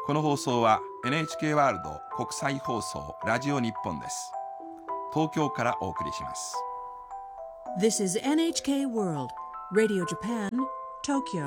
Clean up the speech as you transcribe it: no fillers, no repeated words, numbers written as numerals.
この放送は NHK ワールド国際放送ラジオ日本です。東京からお送りします。 This is NHK World Radio Japan, Tokyo.